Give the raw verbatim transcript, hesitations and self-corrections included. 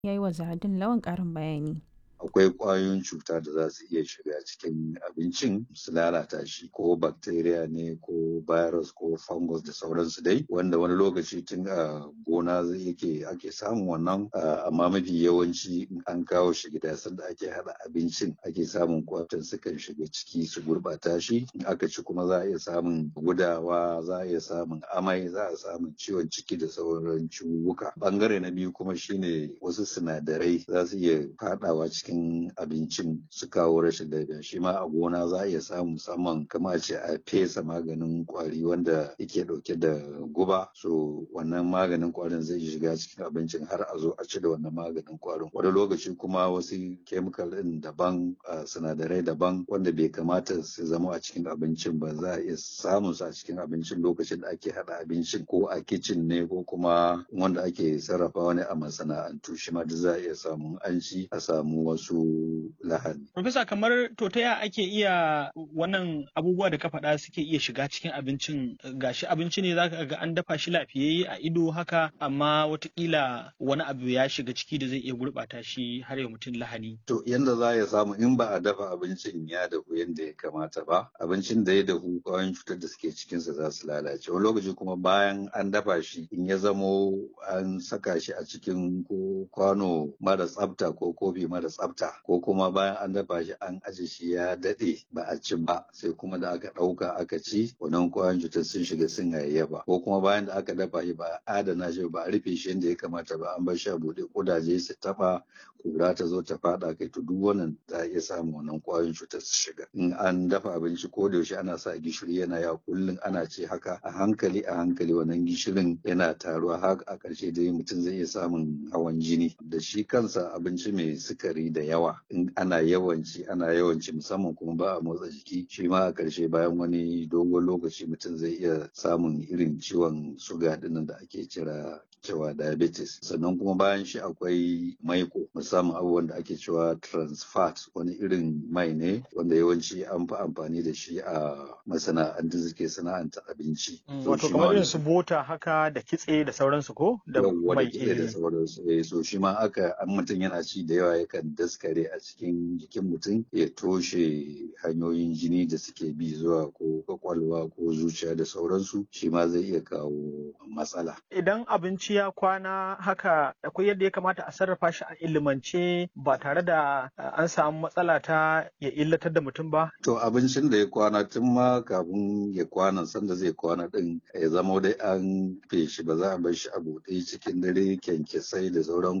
Ya yi wa Zahraddeen Lawan ƙarin bayani. Akwai ƙwayoyin cuta da za su iya shiga cikin abincin su lalata shi, ko bacteria ne ko virus ko fungus da sauransu dai, wanda wani lokaci tun a gona yake ake samun wannan, amma mafi yawanci in an kawo shi gida sanda ake haɗa abincin ake samun ƙwayar sukan shiga ciki su gurɓata shi. In aka ci kuma za a iya samun gudawa, za a iya samun amai, za a samun ciwon ciki da sauran ciwuwwuka. Ɓangare na biyu kuma shine wasu sinadarai za su iya faɗawa cikin cikin abincin su kawo rashin lafiya. Shi ma a gona za a iya samu, musamman kama ce a fesa maganin kwari wanda yake dauke da guba, so wannan maganin kwarin zai shiga cikin abincin har a zo a ci da wannan maganin kwarin. Wani lokaci kuma wasu chemical din daban, sinadarai daban wanda bai kamata su zama a cikin abincin ba, za a iya samun su a cikin abincin lokacin da ake hada abincin, ko a kicin ne ko kuma wanda ake sarrafa ne a masana'antu, shi ma duk za a iya samun an ci a samu wasu su lahani. Profesa, kamar to ta ya ake iya wannan abubuwa da ka faɗa suke iya shiga cikin abincin? Gashi abinci ne zaka ga an dafa shi lafiyayye a ido haka, amma watakila wani abu ya shiga ciki da zai iya gurɓata shi har ya mutum lahani. To yanda za ya samu in ba a dafa abincin ya dahu yanda ya kamata ba, abincin da ya dahu ƙwayoyin cutar da suke cikinsa za su lalace. Wani lokaci kuma bayan an dafa shi, in ya zamo an saka shi a cikin ko kwano mara tsafta ko kofi mara tsafta, ko kuma bayan an dafa shi an aje shi ya daɗe ba a ci ba, sai kuma da aka ɗauka aka ci, wannan ƙwayoyin cutar sun shiga sun hayayyafa. Ko kuma bayan da aka dafa shi ba a adana shi ba a rufe shi yadda ya kamata ba, an bar shi a buɗe ƙudaje su taɓa, kura ta zo ta faɗa kai, to duk wannan za a iya samun wannan ƙwayoyin cutar su shiga. In an dafa abinci ko da yaushe ana sa gishiri yana yawa, kullum ana ce haka, a hankali a hankali wannan gishirin yana taruwa, har a ƙarshe dai mutum zai iya samun hawan jini. Da shi kansa abinci mai sukari da yawa, in ana yawanci ana yawanci musamman kuma ba a motsa jiki, shi ma a ƙarshe bayan wani dogon lokaci mutum zai iya samun irin ciwon suga dinnan da ake kira cewa diabetes. Sannan kuma bayan shi akwai maiko, musamman abubuwan da ake cewa trans fat, wani irin mai ne wanda yawanci an fi amfani da shi a masana'antu suke sana'anta abinci. Wato kamar irin su bota haka da kitse da sauransu ko? Da mai kitse da sauransu. So shi ma aka an mutum yana ci da yawa yakan daskare a cikin jikin mutum, ya toshe hanyoyin jini da suke bi zuwa ko kwakwalwa ko zuciya da sauransu, shi ma zai iya kawo matsala. Idan abinci ya kwana haka, akwai yadda ya kamata a sarrafa shi a ilimance ba tare da an samu matsala ta ya illatar da mutum ba? To abincin da ya kwana tun ma kafin ya kwana, sanda zai kwana din ya zama dai an feshi, ba za a bar shi a buɗe cikin dare kyankyasai da sauran